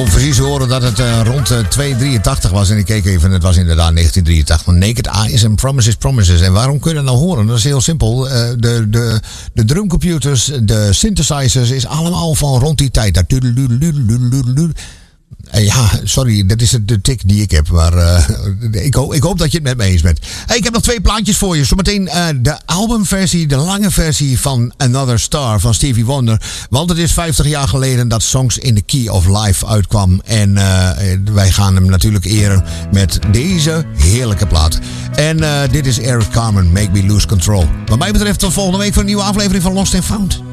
Precies horen dat het rond 283 was. En ik keek even, het was inderdaad 1983. Naked Eyes and Promises, Promises. En waarom kun je dat nou horen? Dat is heel simpel. De drumcomputers, de synthesizers is allemaal van rond die tijd. Ja, sorry, dat is de tik die ik heb. Maar ik hoop dat je het met me eens bent. Hey, ik heb nog 2 plaatjes voor je. Zometeen de albumversie, de lange versie van Another Star van Stevie Wonder. Want het is 50 jaar geleden dat Songs in the Key of Life uitkwam. En wij gaan hem natuurlijk eren met deze heerlijke plaat. En dit is Eric Carmen, Make Me Lose Control. Wat mij betreft tot volgende week voor een nieuwe aflevering van Lost and Found.